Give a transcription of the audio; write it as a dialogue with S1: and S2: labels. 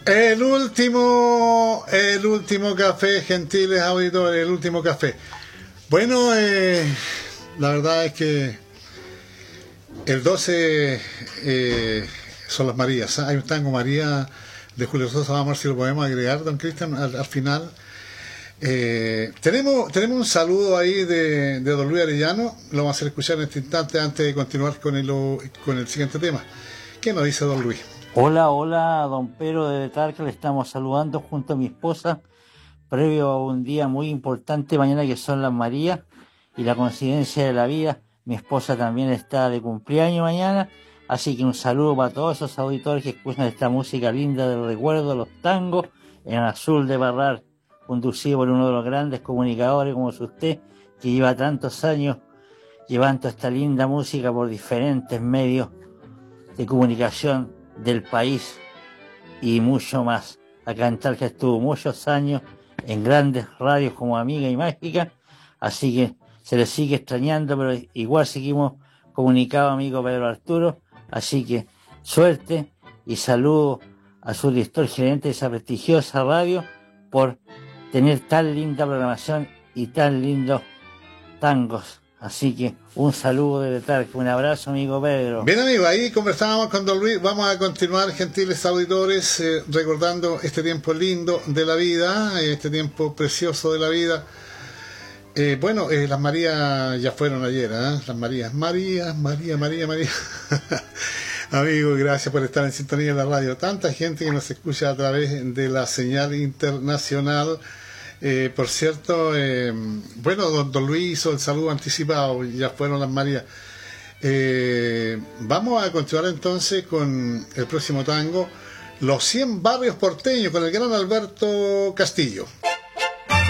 S1: El último café, gentiles auditores, el último café. Bueno, la verdad es que el 12 son las Marías. Hay un tango María de Julio Sosa, vamos a ver si lo podemos agregar, don Cristian, al final. Tenemos un saludo ahí de don Luis Arellano, lo vamos a hacer escuchar en este instante antes de continuar con el siguiente tema. ¿Qué nos dice don Luis?
S2: Hola, don Pedro de Talca, le estamos saludando junto a mi esposa, previo a un día muy importante mañana que son las Marías y la coincidencia de la vida. Mi esposa también está de cumpleaños mañana, así que un saludo para todos esos auditores que escuchan esta música linda del recuerdo, los tangos, en Azul de Barrar, conducido por uno de los grandes comunicadores como es usted, que lleva tantos años llevando esta linda música por diferentes medios de comunicación del país y mucho más. Acá en Talca estuvo muchos años en grandes radios como Amiga y Mágica, así que se le sigue extrañando, pero igual seguimos comunicados, amigo Pedro Arturo, así que suerte y saludo a su director gerente de esa prestigiosa radio por tener tan linda programación y tan lindos tangos. Así que un saludo desde Talca, un abrazo, amigo Pedro.
S1: Bien, amigo, ahí conversábamos con don Luis. Vamos a continuar, gentiles auditores, recordando este tiempo lindo de la vida, este tiempo precioso de la vida. Las Marías ya fueron ayer, las Marías. María. Amigo, gracias por estar en sintonía en la radio. Tanta gente que nos escucha a través de la señal internacional. Por cierto, don Luis hizo el saludo anticipado, ya fueron las Marías. Vamos a continuar entonces con el próximo tango, Los 100 barrios porteños, con el gran Alberto Castillo.